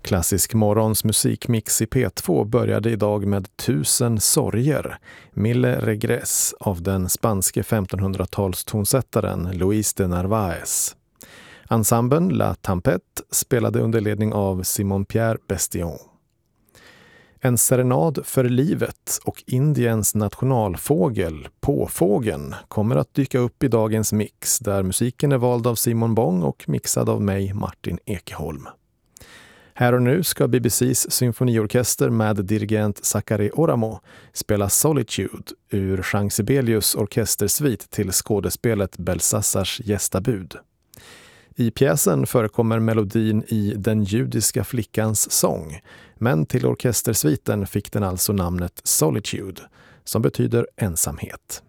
Klassisk morgons musikmix i P2 började idag med 1000 sorger, Mille Regress av den spanske 1500-talstonsättaren Luis de Narváez. Ensemblen La Tempête spelade under ledning av Simon-Pierre Bestillon. En serenad för livet och Indiens nationalfågel, påfågeln, kommer att dyka upp i dagens mix där musiken är vald av Simon Bong och mixad av mig, Martin Ekeholm. Här och nu ska BBCs symfoniorkester med dirigent Sakari Oramo spela Solitude ur Jean Sibelius orkestersvit till skådespelet Belshazzars gästabud. I pjäsen förekommer melodin i Den judiska flickans sång, men till orkestersviten fick den alltså namnet Solitude, som betyder ensamhet.